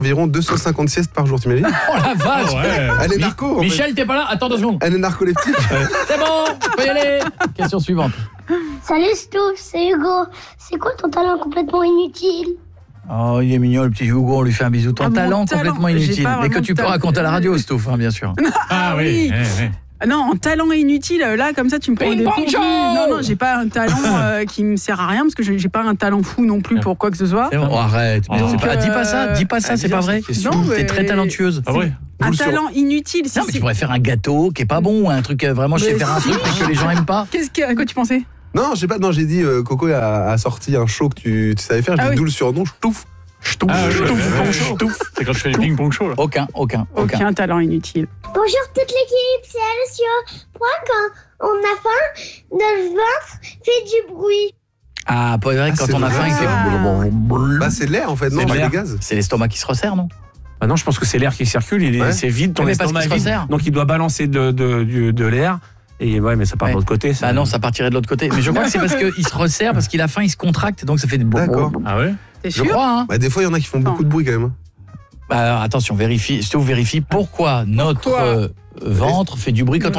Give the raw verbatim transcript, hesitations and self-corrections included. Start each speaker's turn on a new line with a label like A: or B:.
A: environ deux cent cinquante siestes par jour, t'imagines?
B: Oh la vache.
C: Ah ouais.
A: Elle est narco. en
B: Michel, t'es pas là? Attends deux secondes.
A: fait. Elle est narcoleptique.
B: C'est bon, on peut y aller. Question suivante.
D: Salut Stouff, c'est Hugo. C'est quoi ton talent complètement inutile?
B: Oh, il est mignon, le petit Hugo, on lui fait un bisou. Ton
E: Ah, mon
B: talent,
E: talent,
B: complètement
E: j'ai
B: inutile.
E: pas
B: Mais que
E: vraiment
B: tu
E: de
B: peux
E: talent.
B: raconter à la radio, Stouff, hein, bien sûr.
C: Ah oui. oui.
E: Non, en talent inutile, là, comme ça, tu me prends
B: Ping
E: des
B: pong
E: dépourvu.
B: show.
E: Non, non, j'ai pas un talent euh, qui me sert à rien, parce que j'ai j'ai pas un talent fou non plus pour quoi que ce soit.
B: C'est vrai. Oh, arrête. Mais
C: Oh.
B: c'est pas- dis pas ça,
E: Euh,
B: dis pas ça, c'est pas vrai.
E: Non,
B: T'es
E: mais-
B: très talentueuse.
C: Ah ouais.
E: Un
A: Boule sur-
E: talent inutile, si
B: Non, mais
E: c'est-
B: tu pourrais faire un gâteau qui est pas bon, ou un truc euh, vraiment, je sais
E: Mais
B: faire un
E: si.
B: truc mais que les gens aiment pas.
E: Qu'est-ce que, à quoi tu pensais?
A: Non, je sais pas, non, j'ai dit, euh, Coco a, a sorti un show que tu, tu savais faire. J'ai
E: Ah
A: dit
E: oui.
A: d'où le surnom, je touffe. Je touffe.
C: Ah,
A: je
C: ouais,
A: touffe.
C: ouais, ouais,
A: je
C: ouais.
A: touffe.
C: C'est quand je fais les ping-pong show là.
B: Aucun, aucun, aucun.
E: Aucun talent inutile.
D: Bonjour toute l'équipe, c'est Alessio. Moi, quand on a faim, notre ventre fait du bruit.
B: Ah, pas vrai,
A: Ah,
B: quand
A: c'est
B: on a faim, il fait.
A: Bah, c'est de l'air en fait, non,
C: C'est
A: pas
C: de
A: des
C: l'air.
A: gaz.
B: C'est l'estomac qui se resserre, non?
F: Ah non, je pense que c'est l'air qui circule, il est,
A: Ouais.
F: c'est vide, ton
B: Mais parce
F: estomac
B: qu'il
F: est
B: se
F: vide,
B: resserre.
F: donc il doit balancer de, de, de, de l'air. Et ouais, mais ça part
B: Ouais.
F: de l'autre côté. Ça...
B: Bah non, ça partirait de l'autre côté. Mais je crois que c'est parce qu'il se resserre, parce qu'il a faim, il se contracte, donc ça fait des.
A: D'accord.
C: Ah ouais.
E: T'es
B: Je
E: sûr?
B: crois, hein.
A: Bah, des fois, il y en a qui font beaucoup de bruit quand même. hein.
B: Bah, alors, attention, vérifie. Je te vérifie pourquoi notre
E: Pourquoi
B: euh, ventre fait du bruit quand on